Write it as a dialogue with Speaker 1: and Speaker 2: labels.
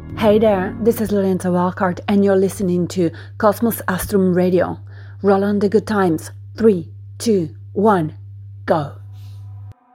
Speaker 1: Hey there, this is Lorenza Walcott, and you're listening to Cosmos Astrum Radio. Roll on the good times. 3, 2, 1, go.